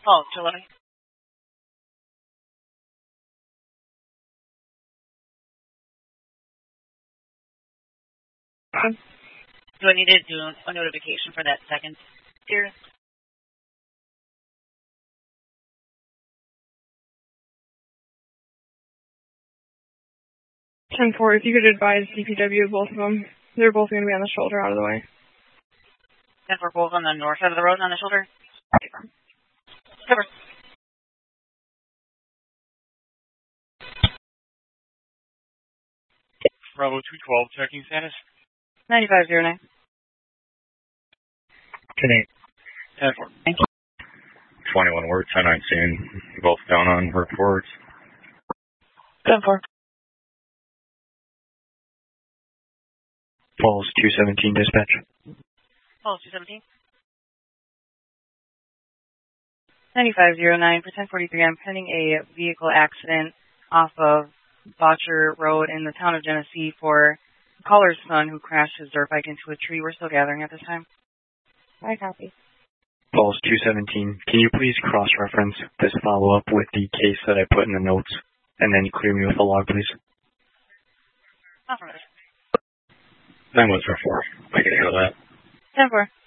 Oh, July. Do I need to do a notification for that second tier? 10-4, if you could advise DPW, both of them. They're both going to be on the shoulder, out of the way. 10-4, both on the north side of the road on the shoulder? Cover. Bravo 212, checking status. 9509. 10-8. 10-4. Thank you. 21 word, 10-9 soon. Both down on reports. 10-4. Falls 217 dispatch. Falls 217. 9509 for 1043. I'm pending a vehicle accident off of Botcher Road in the town of Genesee for a caller's son who crashed his dirt bike into a tree. We're still gathering at this time. I copy. Falls 217. Can you please cross-reference this follow-up with the case that I put in the notes, and then clear me with the log, please? Affirmative. 9-1-4. I can handle that. 10-4.